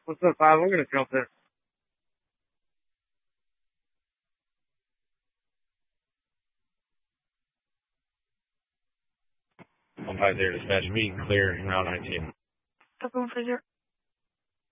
What's up, 5? I'm gonna jump in. I'm right there, dispatch. Meeting clear in Route 19. Up 150.